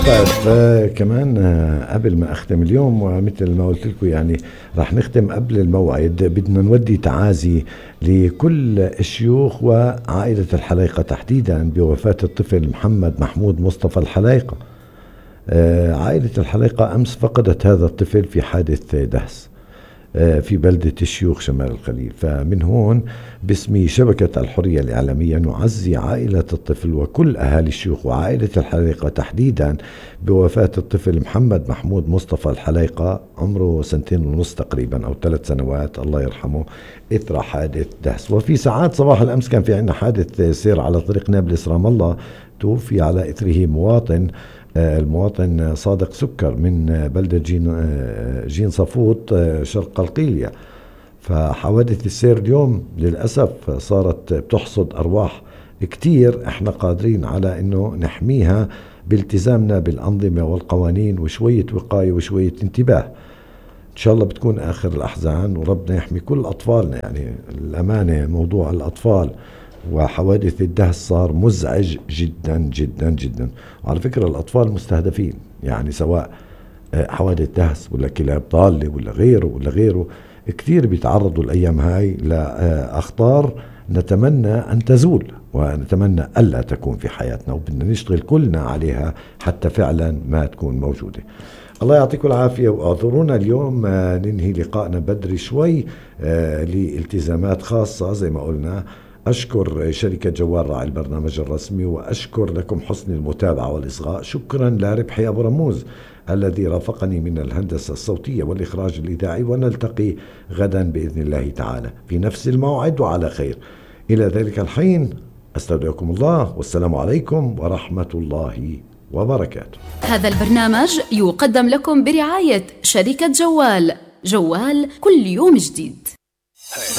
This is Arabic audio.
طيب كمان قبل ما أختم اليوم، ومثل ما قلت لكم يعني راح نختم قبل الموعد، بدنا نودي تعازي لكل الشيوخ وعائلة الحلايقة تحديدا بوفاة الطفل محمد محمود مصطفى الحلايقة. عائلة الحلايقة أمس فقدت هذا الطفل في حادث دهس في بلدة الشيوخ شمال الخليل. فمن هون باسم شبكة الحرية الإعلامية نعزي عائلة الطفل وكل أهالي الشيوخ وعائلة الحلايقة تحديدا بوفاة الطفل محمد محمود مصطفى الحلايقة، عمره 2.5 سنين تقريبا أو 3 سنوات، الله يرحمه، إثر حادث دهس. وفي ساعات صباح الأمس كان في عندنا حادث سير على طريق نابلس رام الله، توفي على إثره مواطن، المواطن صادق سكر من بلدة جين صفوت شرق القلية. فحوادث السير اليوم للأسف صارت بتحصد أرواح كتير، احنا قادرين على انه نحميها بالتزامنا بالأنظمة والقوانين وشوية وقاية وشوية انتباه. ان شاء الله بتكون آخر الأحزان وربنا يحمي كل أطفالنا. يعني الأمانة موضوع الأطفال وحوادث الدهس صار مزعج جدا جدا جدا. وعلى فكرة الأطفال مستهدفين، يعني سواء حوادث دهس ولا كلاب ضالة ولا غيره ولا غيره، كثير بيتعرضوا الأيام هاي لأخطار نتمنى أن تزول ونتمنى ألا تكون في حياتنا، وبدنا نشتغل كلنا عليها حتى فعلا ما تكون موجودة. الله يعطيكم العافية، وأعذرونا اليوم ننهي لقائنا بدري شوي لالتزامات خاصة زي ما قلنا. أشكر شركة جوال راعي البرنامج الرسمي، وأشكر لكم حسن المتابعة والإصغاء. شكرا لربحي أبو رموز الذي رافقني من الهندسة الصوتية والإخراج الإذاعي، ونلتقي غدا بإذن الله تعالى في نفس الموعد وعلى خير. إلى ذلك الحين أستودعكم الله، والسلام عليكم ورحمة الله وبركاته. هذا البرنامج يقدم لكم برعاية شركة جوال كل يوم جديد.